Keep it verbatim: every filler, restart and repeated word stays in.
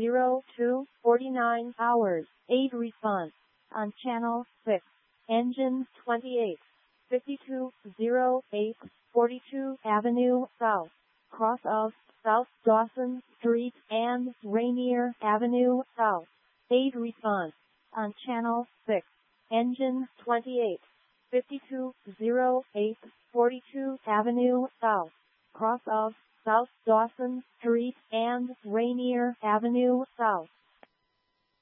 zero two forty-nine hours. eight response on channel six. Engine twenty-eight fifty-two oh eight forty-two Avenue South, cross of South Dawson Street and Rainier Avenue South. eight response on channel six. Engine twenty-eight fifty-two oh eight forty-two Avenue South, cross of South Dawson Street and Rainier Avenue South.